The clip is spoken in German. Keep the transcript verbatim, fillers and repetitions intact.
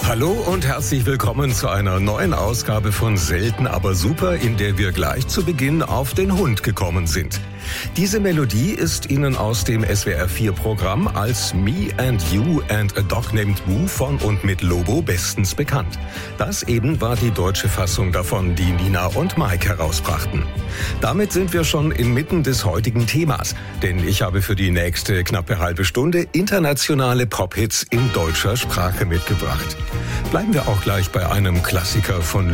Hallo und herzlich willkommen zu einer neuen Ausgabe von Selten aber super, in der wir gleich zu Beginn auf den Hund gekommen sind. Diese Melodie ist Ihnen aus dem S W R vier Programm als Me and You and a Dog Named Boo von und mit Lobo bestens bekannt. Das eben war die deutsche Fassung davon, die Nina und Mike herausbrachten. Damit sind wir schon inmitten des heutigen Themas, denn ich habe für die nächste knappe halbe Stunde internationale Pop-Hits in deutscher Sprache mitgebracht. Bleiben wir auch gleich bei einem Klassiker von